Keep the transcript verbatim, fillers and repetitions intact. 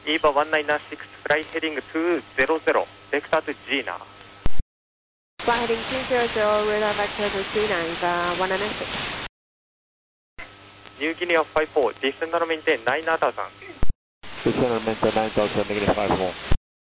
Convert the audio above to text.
EVA one nine six, flight heading two zero zero, vector to Gina. Flight heading two zero zero, radar vector to Gina, EVA one nine six. New Guinea five four, descend and maintain nine thousand. Descend and maintain nine thousand, negative five four.